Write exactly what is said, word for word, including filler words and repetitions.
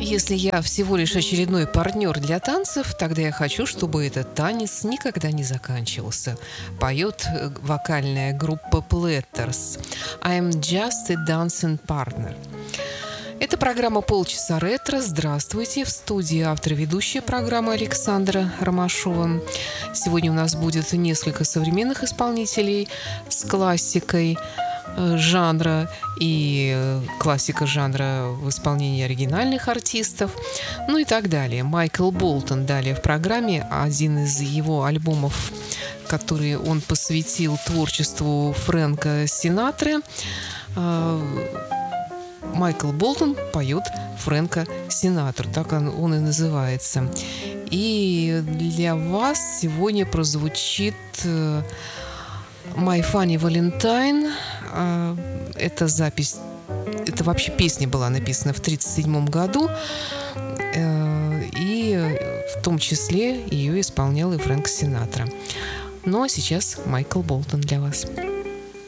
Если я всего лишь очередной партнер для танцев, тогда я хочу, чтобы этот танец никогда не заканчивался. Поет вокальная группа Platters. I'm just a dancing partner. Это программа «Полчаса ретро». Здравствуйте. В студии автор и ведущая программы Александра Ромашова. Сегодня у нас будет несколько современных исполнителей с классикой жанра и классика жанра в исполнении оригинальных артистов, ну и так далее. Майкл Болтон далее в программе. Один из его альбомов, который он посвятил творчеству Фрэнка Синатры. Майкл Болтон поет Фрэнка Синатру, так он, он и называется. И для вас сегодня прозвучит My Funny Valentine. Эта запись, это вообще песня была написана в тридцать седьмом году, и в том числе ее исполнял и Фрэнк Синатра. Ну а сейчас Майкл Болтон для вас.